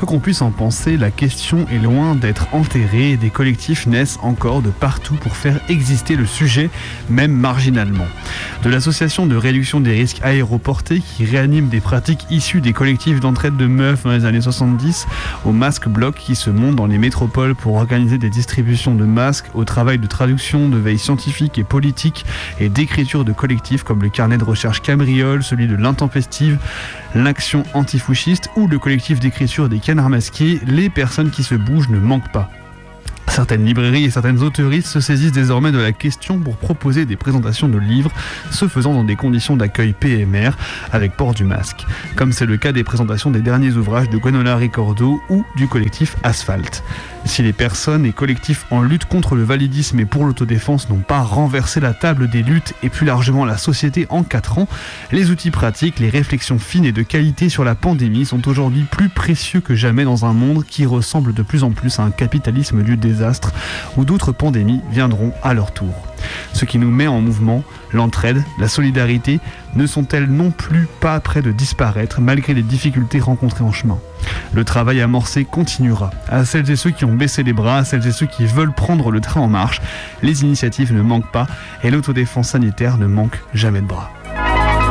Quoi qu'on puisse en penser, la question est loin d'être enterrée et des collectifs naissent encore de partout pour faire exister le sujet, même marginalement. De l'association de réduction des risques aéroportés qui réanime des pratiques issues des collectifs d'entraide de meufs dans les années 70, au masque bloc qui se monte dans les métropoles pour organiser des distributions de masques, au travail de traduction, de veille scientifique et politique et d'écriture de collectifs comme le carnet de recherche Cabriole, celui de l'Intempestive, l'Action antifouchiste ou le collectif d'écriture des Canards Masqués, les personnes qui se bougent ne manquent pas. Certaines librairies et certaines autoristes se saisissent désormais de la question pour proposer des présentations de livres, se faisant dans des conditions d'accueil PMR avec port du masque, comme c'est le cas des présentations des derniers ouvrages de Gwenola Ricordo ou du collectif Asphalte. Si les personnes et collectifs en lutte contre le validisme et pour l'autodéfense n'ont pas renversé la table des luttes et plus largement la société en 4 ans, les outils pratiques, les réflexions fines et de qualité sur la pandémie sont aujourd'hui plus précieux que jamais dans un monde qui ressemble de plus en plus à un capitalisme du désastre où d'autres pandémies viendront à leur tour. Ce qui nous met en mouvement, l'entraide, la solidarité, ne sont-elles non plus pas près de disparaître malgré les difficultés rencontrées en chemin. Le travail amorcé continuera. À celles et ceux qui ont baissé les bras, à celles et ceux qui veulent prendre le train en marche, les initiatives ne manquent pas et l'autodéfense sanitaire ne manque jamais de bras.